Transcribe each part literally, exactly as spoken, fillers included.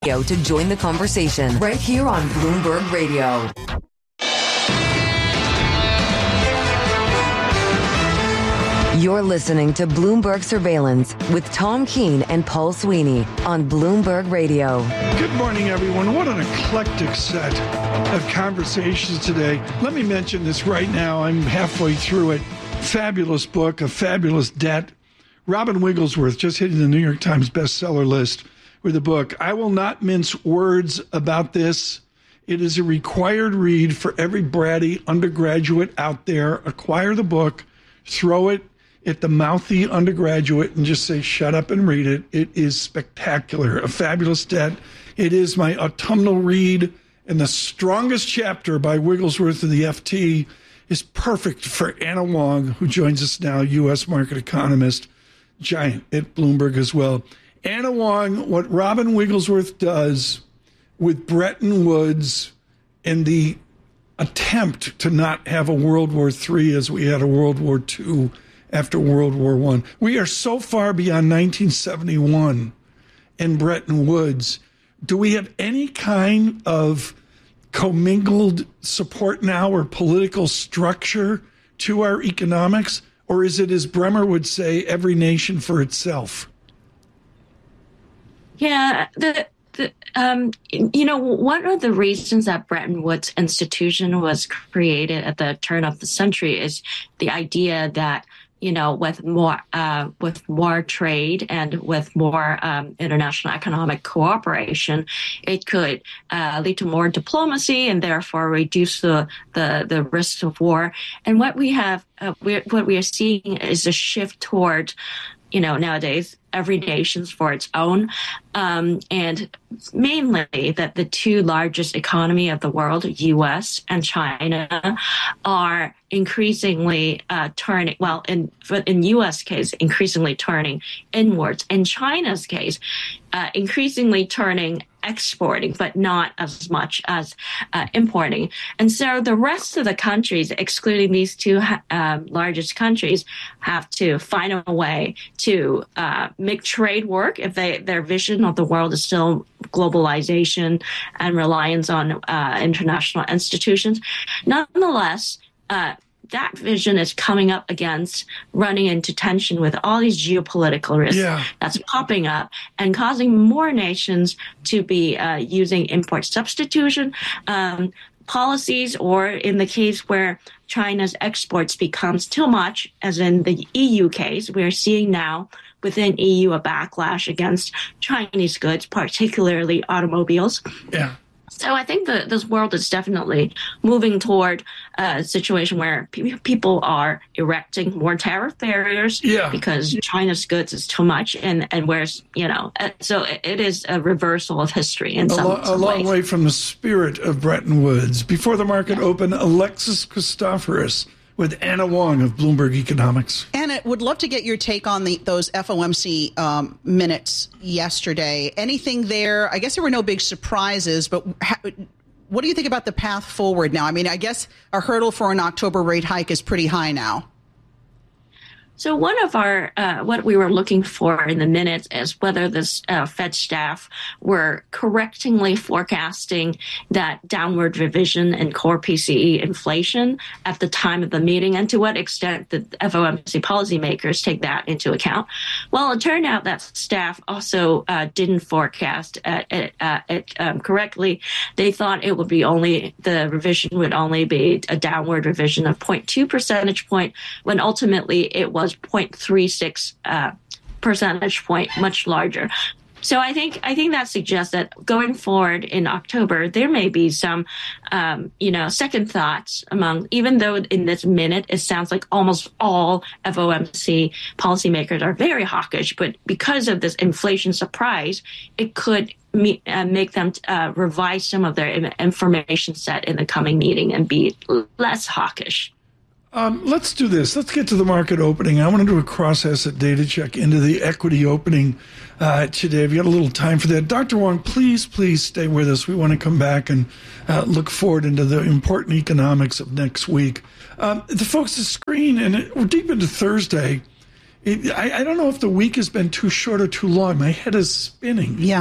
to join the conversation right here on Bloomberg Radio. You're listening to Bloomberg Surveillance with Tom Keene and Paul Sweeney on Bloomberg Radio. Good morning, everyone. What an eclectic set of conversations today. Let me mention this right now. I'm halfway through it. Fabulous book, A Fabulous Debt. Robin Wigglesworth just hitting the New York Times bestseller list with a book. I will not mince words about this. It is a required read for every bratty undergraduate out there. Acquire the book, throw it at the mouthy undergraduate and just say, shut up and read it. It is spectacular. A Fabulous Debt. It is my autumnal read, and the strongest chapter by Wigglesworth of the F T is perfect for Anna Wong, who joins us now, U S market economist, giant at Bloomberg as well. Anna Wong, what Robin Wigglesworth does with Bretton Woods and the attempt to not have a World War Three as we had a World War Two after World War One. We are so far beyond nineteen seventy-one and Bretton Woods. Do we have any kind of commingled support now or political structure to our economics? Or is it, as Bremer would say, every nation for itself? Yeah, the, the um, you know, one of the reasons that Bretton Woods institution was created at the turn of the century is the idea that, you know, with more uh, with more trade and with more um, international economic cooperation, it could uh, lead to more diplomacy and therefore reduce the the, the risks of war. And what we have, uh, we're, what we are seeing is a shift toward, you know, nowadays every nation's for its own, um, and mainly that the two largest economy of the world, U S and China, are increasingly uh, turning, well, in in U S case, increasingly turning inwards. In China's case, uh, increasingly turning exporting, but not as much as uh, importing. And so the rest of the countries, excluding these two uh, largest countries, have to find a way to uh, make trade work if they their vision of the world is still globalization and reliance on uh, international institutions. Nonetheless, uh, that vision is coming up against running into tension with all these geopolitical risks yeah. that's popping up and causing more nations to be uh, using import substitution um, policies, or in the case where China's exports becomes too much, as in the E U case, we're seeing now within E U a backlash against Chinese goods, particularly automobiles. Yeah. So I think that this world is definitely moving toward a situation where pe- people are erecting more tariff barriers yeah. because China's goods is too much, and, and where's, you know, so it is a reversal of history in a some, lo- some A long ways. way from the spirit of Bretton Woods. Before the market yeah. opened, Alexis Christoforous with Anna Wong of Bloomberg Economics. Anna, would love to get your take on the those F O M C um, minutes yesterday. Anything there? I guess there were no big surprises, but ha- what do you think about the path forward now? I mean, I guess a hurdle for an October rate hike is pretty high now. So one of our, uh, what we were looking for in the minutes is whether this uh, Fed staff were correctingly forecasting that downward revision in core P C E inflation at the time of the meeting, and to what extent the F O M C policymakers take that into account. Well, it turned out that staff also uh, didn't forecast uh, it, uh, it um, correctly. They thought it would be only, the revision would only be a downward revision of zero point two percentage point, when ultimately it was zero point three six uh, percentage point, much larger. So I think I think that suggests that going forward in October, there may be some, um, you know, second thoughts among, even though in this minute it sounds like almost all F O M C policymakers are very hawkish, but because of this inflation surprise, it could meet, uh, make them uh, revise some of their information set in the coming meeting and be less hawkish. Um, let's do this. Let's get to the market opening. I want to do a cross-asset data check into the equity opening uh, today. Have you got a little time for that? Doctor Wong, please, please stay with us. We want to come back and uh, look forward into the important economics of next week. Um, the folks, the screen, and it, we're deep into Thursday. It, I, I don't know if the week has been too short or too long. My head is spinning. Yeah.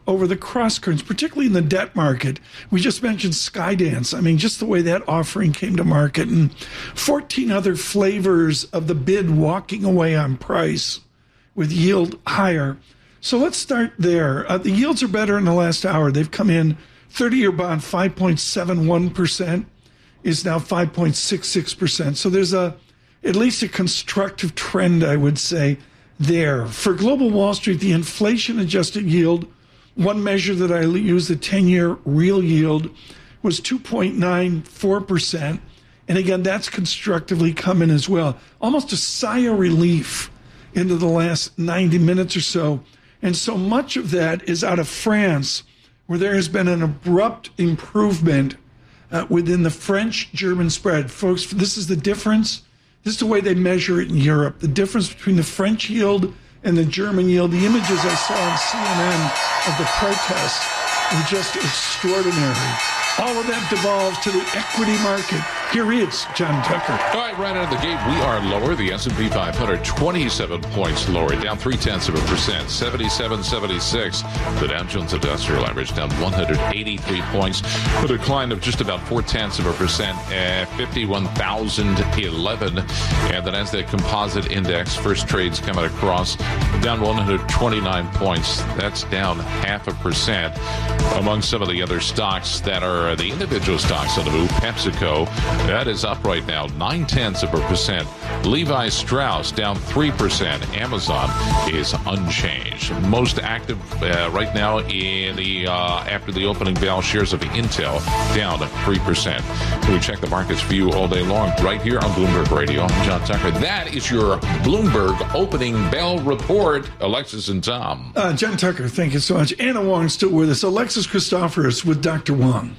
over the cross currents, particularly in the debt market. We just mentioned Skydance. I mean, just the way that offering came to market, and fourteen other flavors of the bid walking away on price with yield higher. So let's start there. Uh, the yields are better in the last hour. They've come in. thirty-year bond, five point seven one percent, is now five point six six percent. So there's a at least a constructive trend, I would say, there. For Global Wall Street, the inflation-adjusted yield, one measure that I use, the ten-year real yield, was two point nine four percent. And again, that's constructively come in as well. Almost a sigh of relief into the last ninety minutes or so. And so much of that is out of France, where there has been an abrupt improvement uh, within the French-German spread. Folks, this is the difference. This is the way they measure it in Europe. The difference between the French yield and the German yield. The images I saw on C N N of the protests were just extraordinary. All of that devolves to the equity market. Here he is, John Tucker. All right, right out of the gate, we are lower. The S and P five hundred, twenty-seven points lower, down three-tenths of a percent, seventy-seven seventy-six. The Dow Jones Industrial Average down one hundred eighty-three points, a decline of just about four-tenths of a percent at fifty-one thousand eleven. And the Nasdaq Composite Index, first trades coming across, down one hundred twenty-nine points. That's down half a percent. Among some of the other stocks that are the individual stocks on the move, PepsiCo, that is up right now, nine-tenths of a percent. Levi Strauss down three percent. Amazon is unchanged. Most active uh, right now in the uh, after the opening bell, shares of Intel down three percent. We check the markets for you all day long right here on Bloomberg Radio. I'm John Tucker. That is your Bloomberg opening bell report. Alexis and Tom. Uh, John Tucker, thank you so much. Anna Wong is still with us. Alexis Christoforous with Doctor Wong.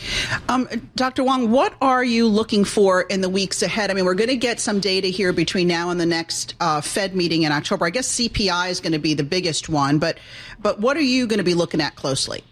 Um, Doctor Wong, what are you looking for in the weeks ahead? I mean, we're going to get some data here between now and the next uh, Fed meeting in October. I guess C P I is going to be the biggest one, but but what are you going to be looking at closely?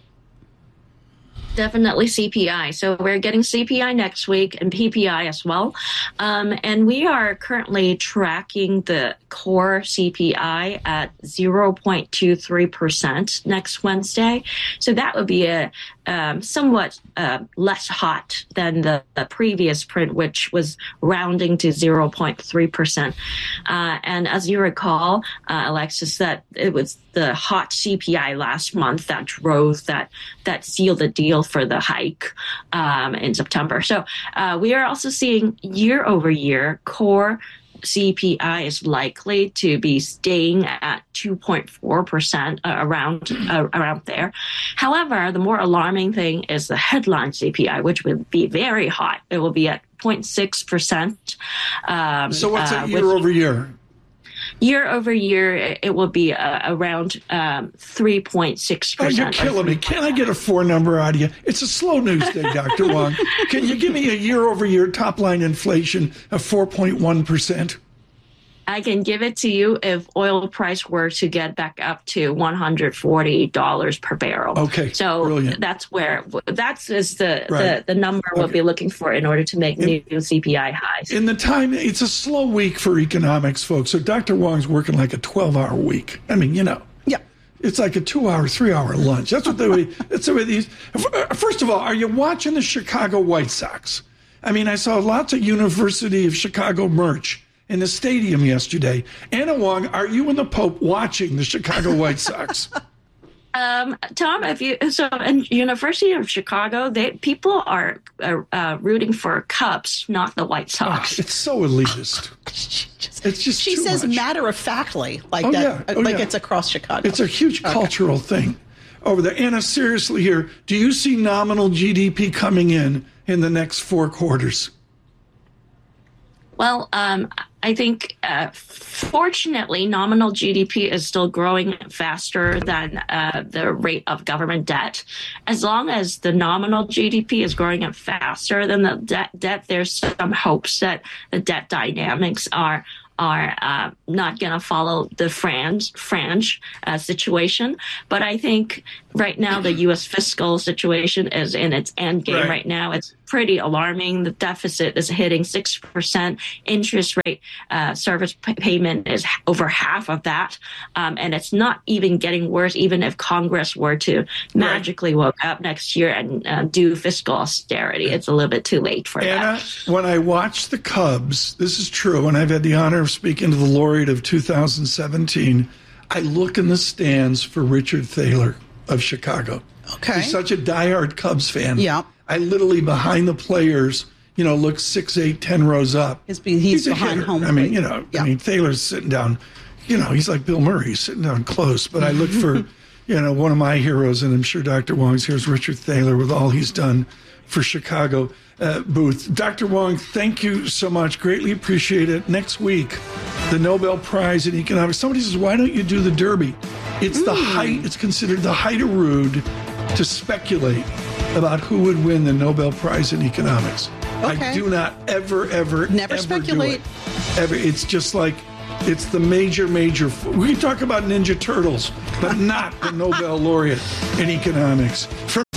Definitely C P I. So we're getting C P I next week and P P I as well. Um, and we are currently tracking the core C P I at zero point two three percent next Wednesday. So that would be a um, somewhat uh, less hot than the, the previous print, which was rounding to zero point three percent. Uh, and as you recall, uh, Alexis, that it was the hot C P I last month that drove that, that sealed the deal for the hike um, in September. So uh, we are also seeing year over year core C P I is likely to be staying at two point four percent uh, around uh, around there. However, the more alarming thing is the headline C P I, which will be very hot. It will be at zero point six percent. Um, so what's uh, it year over year? Year over year, it will be uh, around um, three point six percent. Oh, you're killing me. Can I get a four number out of you? It's a slow news day, Doctor Wong. Can you give me a year over year top line inflation of four point one percent? I can give it to you if oil price were to get back up to one hundred forty dollars per barrel. Okay, so brilliant. That's where that's is the, right. the the number okay. we'll be looking for in order to make in, new C P I highs. In the time, it's a slow week for economics, folks. So Doctor Wong's working like a twelve hour week. I mean, you know. Yeah. It's like a two hour, three hour lunch. That's what they. That's the way these. First of all, are you watching the Chicago White Sox? I mean, I saw lots of University of Chicago merch in the stadium yesterday. Anna Wong, are you and the Pope watching the Chicago White Sox? Um, Tom, if you so in University of Chicago, they people are uh, rooting for Cubs, not the White Sox. Oh, it's so elitist. It's just she too says much. matter of factly, like oh, that, yeah. oh, like yeah. it's across Chicago. It's a huge okay. cultural thing over there. Anna, seriously, here, do you see nominal G D P coming in in the next four quarters? Well, um, I think, uh, fortunately, nominal G D P is still growing faster than uh, the rate of government debt. As long as the nominal G D P is growing at faster than the debt, debt there's some hopes that the debt dynamics are are uh, not going to follow the French, French uh, situation. But I think right now the U S fiscal situation is in its end game right, right now. It's pretty alarming. The deficit is hitting six percent. Interest rate uh, service p- payment is over half of that. Um, and it's not even getting worse, even if Congress were to magically right. woke up next year and uh, do fiscal austerity. It's a little bit too late for Anna, that. When I watch the Cubs, this is true, and I've had the honor of speaking to the laureate of two thousand seventeen, I look in the stands for Richard Thaler of Chicago. Okay. He's such a diehard Cubs fan. Yeah. I literally, behind the players, you know, look six, eight, ten rows up. He's, he's, he's behind hitter. home. I mean, you know, yeah. I mean, Thaler's sitting down, you know, he's like Bill Murray, he's sitting down close. But I look for, you know, one of my heroes, and I'm sure Doctor Wong's here, is Richard Thaler with all he's done for Chicago uh, Booth. Doctor Wong, thank you so much. Greatly appreciate it. Next week, the Nobel Prize in Economics. Somebody says, why don't you do the Derby? It's mm. the height, it's considered the height of rude to speculate about who would win the Nobel Prize in Economics. Okay. I do not ever, ever, Never ever speculate. do it. Ever. It's just like, it's the major, major. We can talk about Ninja Turtles, but not the Nobel laureate in economics. From